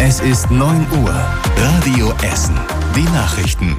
Es ist 9 Uhr. Radio Essen. Die Nachrichten.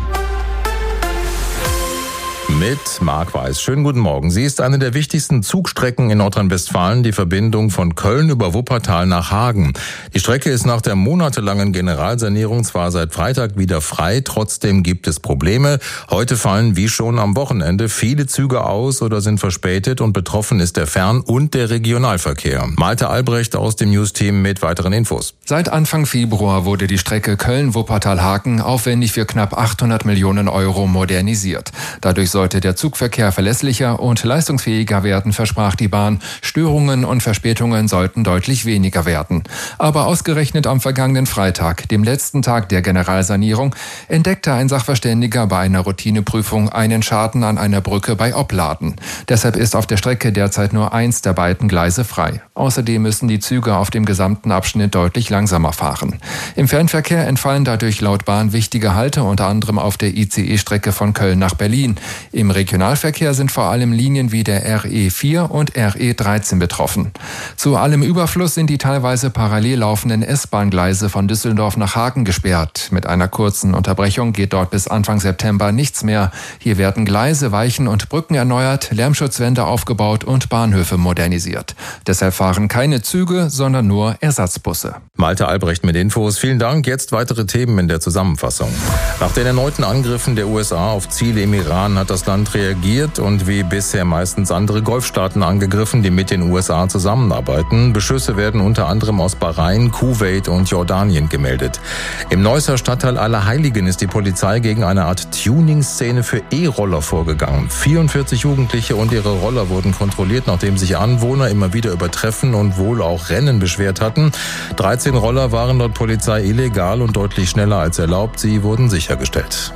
Mit Marc Weiß. Schönen guten Morgen. Sie ist eine der wichtigsten Zugstrecken in Nordrhein-Westfalen, die Verbindung von Köln über Wuppertal nach Hagen. Die Strecke ist nach der monatelangen Generalsanierung zwar seit Freitag wieder frei, trotzdem gibt es Probleme. Heute fallen wie schon am Wochenende viele Züge aus oder sind verspätet und betroffen ist der Fern- und der Regionalverkehr. Malte Albrecht aus dem News-Team mit weiteren Infos. Seit Anfang Februar wurde die Strecke Köln-Wuppertal-Hagen aufwendig für knapp 800 Millionen Euro modernisiert. Dadurch sollte der Zugverkehr verlässlicher und leistungsfähiger werden, versprach die Bahn. Störungen und Verspätungen sollten deutlich weniger werden. Aber ausgerechnet am vergangenen Freitag, dem letzten Tag der Generalsanierung, entdeckte ein Sachverständiger bei einer Routineprüfung einen Schaden an einer Brücke bei Opladen. Deshalb ist auf der Strecke derzeit nur eins der beiden Gleise frei. Außerdem müssen die Züge auf dem gesamten Abschnitt deutlich langsamer fahren. Im Fernverkehr entfallen dadurch laut Bahn wichtige Halte, unter anderem auf der ICE-Strecke von Köln nach Berlin. Im Regionalverkehr sind vor allem Linien wie der RE4 und RE13 betroffen. Zu allem Überfluss sind die teilweise parallel laufenden S-Bahn-Gleise von Düsseldorf nach Hagen gesperrt. Mit einer kurzen Unterbrechung geht dort bis Anfang September nichts mehr. Hier werden Gleise, Weichen und Brücken erneuert, Lärmschutzwände aufgebaut und Bahnhöfe modernisiert. Deshalb fahren keine Züge, sondern nur Ersatzbusse. Malte Albrecht mit Infos. Vielen Dank. Jetzt weitere Themen in der Zusammenfassung. Nach den erneuten Angriffen der USA auf Ziele im Iran hat das Land reagiert und wie bisher meistens andere Golfstaaten angegriffen, die mit den USA zusammenarbeiten. Beschüsse werden unter anderem aus Bahrain, Kuwait und Jordanien gemeldet. Im Neusser Stadtteil Allerheiligen ist die Polizei gegen eine Art Tuning-Szene für E-Roller vorgegangen. 44 Jugendliche und ihre Roller wurden kontrolliert, nachdem sich Anwohner immer wieder über Treffen und wohl auch Rennen beschwert hatten. 13 Roller waren laut Polizei illegal und deutlich schneller als erlaubt. Sie wurden sichergestellt.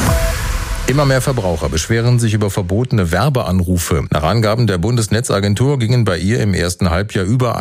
Immer mehr Verbraucher beschweren sich über verbotene Werbeanrufe. Nach Angaben der Bundesnetzagentur gingen bei ihr im ersten Halbjahr über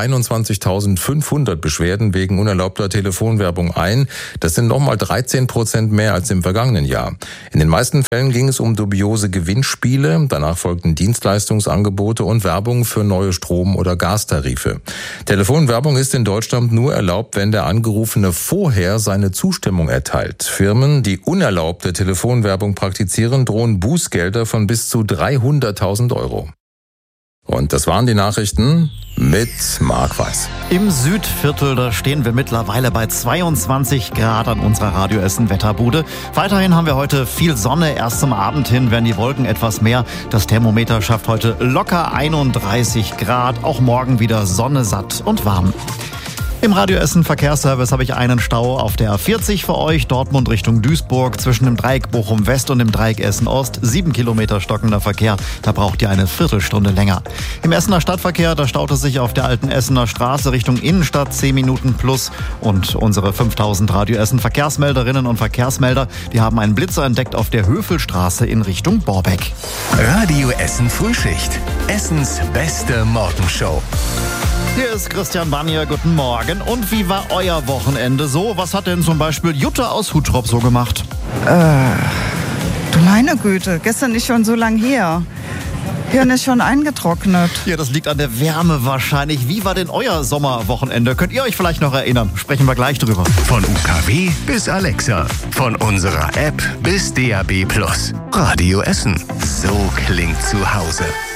21.500 Beschwerden wegen unerlaubter Telefonwerbung ein. Das sind nochmal 13% mehr als im vergangenen Jahr. In den meisten Fällen ging es um dubiose Gewinnspiele. Danach folgten Dienstleistungsangebote und Werbung für neue Strom- oder Gastarife. Telefonwerbung ist in Deutschland nur erlaubt, wenn der Angerufene vorher seine Zustimmung erteilt. Firmen, die unerlaubte Telefonwerbung praktizieren, drohen Bußgelder von bis zu 300.000 Euro. Und das waren die Nachrichten mit Marc Weiß. Im Südviertel, da stehen wir mittlerweile bei 22 Grad an unserer Radio Essen Wetterbude. Weiterhin haben wir heute viel Sonne. Erst zum Abend hin werden die Wolken etwas mehr. Das Thermometer schafft heute locker 31 Grad. Auch morgen wieder Sonne, satt und warm. Im Radio Essen Verkehrsservice habe ich einen Stau auf der A40 für euch. Dortmund Richtung Duisburg zwischen dem Dreieck Bochum West und dem Dreieck Essen Ost. 7 Kilometer stockender Verkehr. Da braucht ihr eine Viertelstunde länger. Im Essener Stadtverkehr, da staut es sich auf der alten Essener Straße Richtung Innenstadt 10 Minuten plus. Und unsere 5000 Radio Essen Verkehrsmelderinnen und Verkehrsmelder, die haben einen Blitzer entdeckt auf der Höfelstraße in Richtung Borbeck. Radio Essen Frühschicht. Essens beste Morgenshow. Hier ist Christian Bannier, guten Morgen. Und wie war euer Wochenende so? Was hat denn zum Beispiel Jutta aus Huttrop so gemacht? Du meine Güte, gestern ist schon so lang her. Hirn ist schon eingetrocknet. Ja, das liegt an der Wärme wahrscheinlich. Wie war denn euer Sommerwochenende? Könnt ihr euch vielleicht noch erinnern? Sprechen wir gleich drüber. Von UKW bis Alexa. Von unserer App bis DAB+. Radio Essen. So klingt zu Hause.